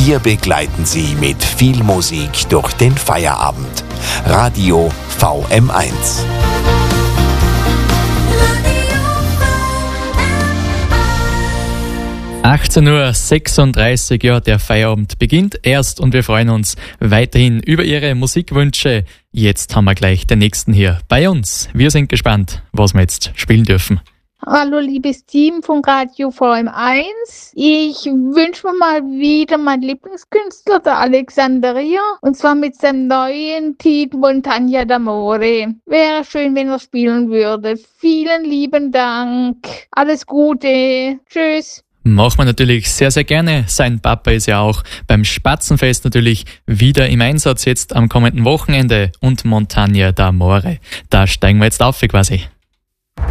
Wir begleiten Sie mit viel Musik durch den Feierabend. Radio VM1. 18:36 Uhr, der Feierabend beginnt erst und wir freuen uns weiterhin über Ihre Musikwünsche. Jetzt haben wir gleich den nächsten hier bei uns. Wir sind gespannt, was wir jetzt spielen dürfen. Hallo liebes Team von Radio VM1. Ich wünsche mir mal wieder meinen Lieblingskünstler, der Alexandria, und zwar mit seinem neuen Titel Montagna d'Amore. Wäre schön, wenn er spielen würde. Vielen lieben Dank. Alles Gute. Tschüss. Machen wir natürlich sehr, sehr gerne. Sein Papa ist ja auch beim Spatzenfest natürlich wieder im Einsatz jetzt am kommenden Wochenende und Montagna d'Amore. Da steigen wir jetzt auf quasi.